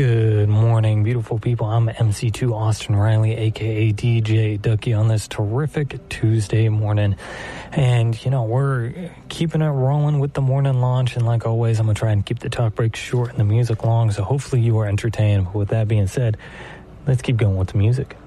Good morning, beautiful people. I'm MC2 Austin Riley, aka DJ Ducky, on this terrific Tuesday morning. And, we're keeping it rolling with the morning launch. And like always, I'm going to try and keep the talk breaks short and the music long. So hopefully you are entertained. But with that being said, let's keep going with the music.